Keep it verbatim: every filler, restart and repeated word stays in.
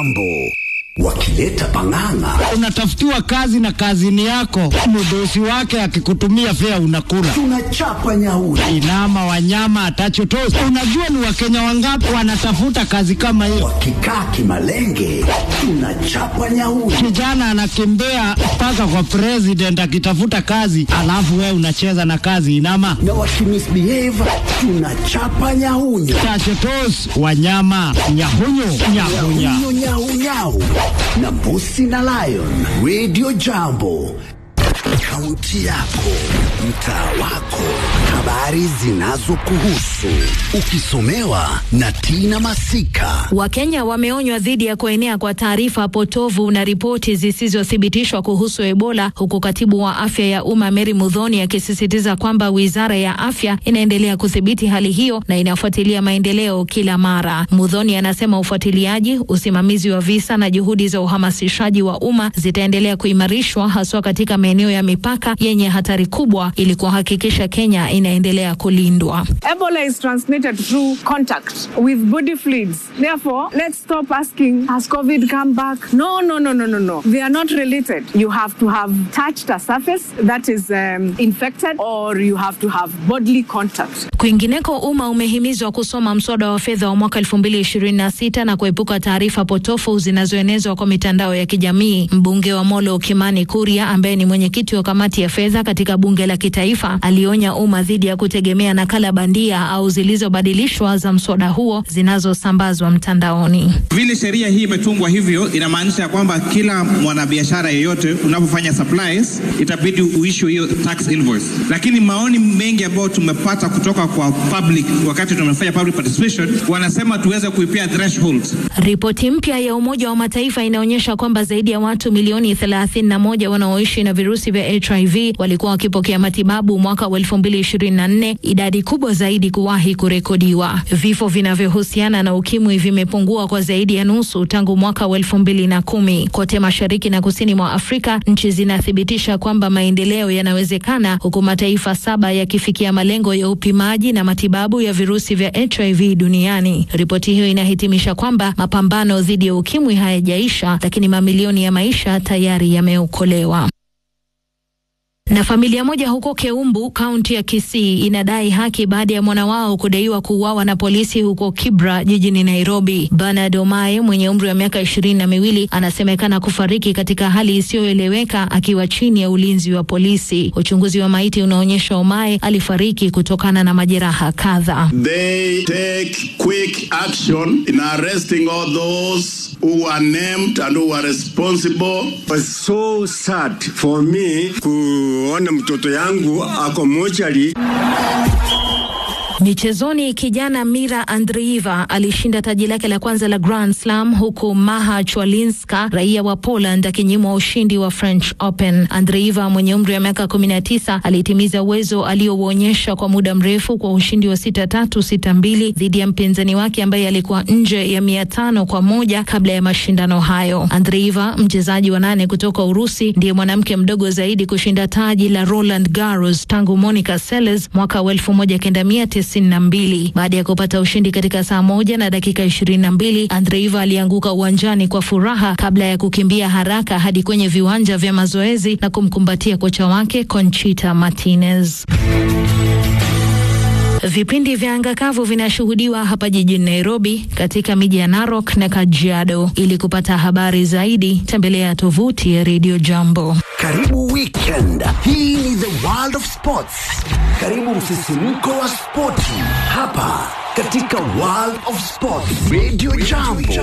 Jambo wakileta pang'ang'a. Unatafutiwa kazi na kazini yako, mdosi wake akikutumia fea unakula. Tunachapa nyauri. Inama wanyama atachotosi. Unajua ni Wakenya wangapi wanatafuta kazi kama hiyo? Wakikaa kimalenge, tunachapa nyauri. Kijana anakimbia mpaka kwa president akitafuta kazi, alafu wewe unacheza na kazi inama. Na wakimisbehave, tunachapa nyahunyo. Tachotosi, wanyama, nyahunyo, nyahunya. Nyahunyo, nyahunyao. Na Mbusi na Lion. Radio Jambo. Kaunti yako, mtaa wako, habari zinazokuhusu, ukisomewa na Tina Masika. Wakenya wameonywa dhidi ya kuenea kwa taarifa potovu na ripoti zisizothibitishwa kuhusu Ebola, huku katibu wa afya ya umma Mary Muthoni akisisitiza kwamba wizara ya afya inaendelea kudhibiti hali hiyo na inafuatilia maendeleo kila mara. Muthoni anasema ufuatiliaji, usimamizi wa visa na juhudi za uhamasishaji wa umma zitaendelea kuimarishwa, haswa katika maeneo ya mipaka yenye hatari kubwa, ili kuhakikisha Kenya inaendelea kulindwa. Ebola is transmitted through contact with body fluids. Therefore, let's stop asking, has COVID come back? No, no, no, no, no, no. They are not related. You have to have touched a surface that is um, infected, or you have to have bodily contact. Kwingineko, umma umehimizwa kusoma mswada wa fedha wa mwaka elfu mbili ishirini na sita na kuepuka taarifa potofu zinazoenezwa kwa mitandao ya kijamii. Mbunge wa Molo Kimani Kuria, ambaye ni mwenyekiti wa kamati ya fedha katika bunge la kitaifa, alionya umma dhidi ya kutegemea nakala bandia au zilizobadilishwa za mswada huo zinazosambazwa mtandaoni. Vile sheria hii imetungwa hivyo, inamaanisha kwamba kila mwanabiashara yeyote unapofanya supplies itabidi uissue hiyo tax invoice. Lakini maoni mengi ambayo tumepata kutoka kwa public wakati tumefanya public participation, wanasema tuweze kuipia threshold. Ripoti mpya ya Umoja wa Mataifa inaonyesha kwamba zaidi ya watu milioni thelathini na moja wanaoishi na virusi vya H I V walikuwa wakipokea matibabu mwaka wa elfu mbili ishirini na nne, idadi kubwa zaidi kuwahi kurekodiwa. Vifo vinavyohusiana na ukimwi vimepungua kwa zaidi ya nusu tangu mwaka wa elfu mbili na kumi. Kote mashariki na kusini mwa Afrika, nchi zinathibitisha kwamba maendeleo yanawezekana, huku mataifa saba yakifikia malengo ya upimaji na matibabu ya virusi vya H I V duniani. Ripoti hiyo inahitimisha kwamba mapambano dhidi ya ukimwi hayajaisha, lakini mamilioni ya maisha tayari yameokolewa. Na familia moja huko Keumbu, kaunti ya Kisii, inadai haki baada ya mwana wao kudaiwa kuuawa na polisi huko Kibra, jijini Nairobi. Bernard Omae mwenye umri wa miaka ishirini na miwili anasemekana kufariki katika hali isiyoeleweka akiwa chini ya ulinzi wa polisi. Uchunguzi wa maiti unaonyesha Omae alifariki kutokana na majeraha kadhaa. They take quick action in arresting all those who are named and who are responsible. It was so sad for me to ona mtoto yangu ako mochari. Michezoni, kijana Mira Andreeva alishinda taji lake la kwanza la Grand Slam, huku Maha Chwalinska, raia wa Poland, akinyimwa ushindi wa French Open. Andreeva mwenye umri wa miaka kumi na tisa alitimiza uwezo aliouonyesha kwa muda mrefu kwa ushindi wa sita tatu sita mbili dhidi ya mpinzani wake ambaye alikuwa nje ya mia tano kwa moja kabla ya mashindano hayo. Andreeva, mchezaji wa nane kutoka Urusi, ndiye mwanamke mdogo zaidi kushinda taji la Roland Garros tangu Monica Seles mwaka wa elfu moja kenda mia tisini na mbili. Baada ya kupata ushindi katika saa moja na dakika ishirini na mbili, Andreeva alianguka uwanjani kwa furaha kabla ya kukimbia haraka hadi kwenye viwanja vya mazoezi na kumkumbatia kocha wake Conchita Martinez. Vipindi vya anga kavu vinashuhudiwa hapa jijini Nairobi, katika miji ya Narok na Kajiado. Ili kupata habari zaidi, tembelea tovuti ya Radio Jambo. Karibu weekend. Hii ni the World of Sports. Karibu msisimko wa spoti hapa katika World of Sports Radio Jambo.